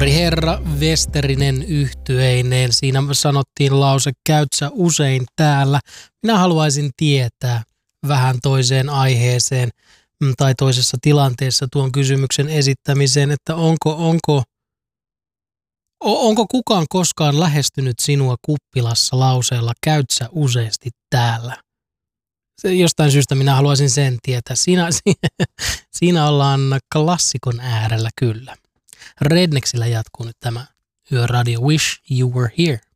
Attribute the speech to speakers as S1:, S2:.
S1: Nuori herra Westerinen yhtyeineen. Siinä sanottiin lause, käyt sä usein täällä. Minä haluaisin tietää vähän toiseen aiheeseen tai toisessa tilanteessa tuon kysymyksen esittämiseen, että onko kukaan koskaan lähestynyt sinua kuppilassa lauseella, käyt sä useasti täällä? Jostain syystä minä haluaisin sen tietää. Siinä ollaan klassikon äärellä kyllä. Rednexillä jatkuu nyt tämä Yöradio. Wish You Were Here.